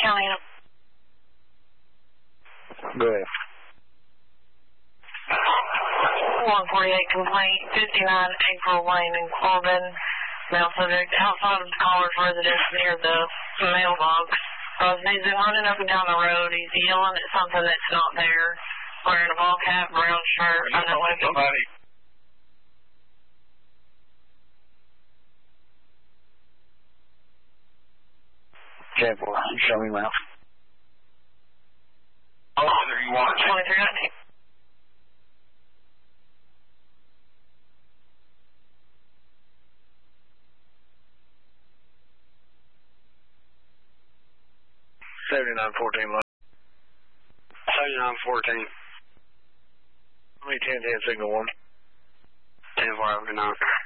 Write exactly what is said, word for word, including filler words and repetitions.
County. Go ahead. one forty-eight complaint, fifty-nine April Lane in Corbin. Male subject outside of the caller's residence near the mailbox. Uh, he's been running up and down the road. He's yelling at something that's not there. Wearing a ball cap, brown shirt, and a weapon. Somebody. Careful, show me mouth. Oh, there you want. twenty-three nineteen. seventy-nine fourteen. seventy-nine fourteen. How many ten ten signal one? ten four after nine.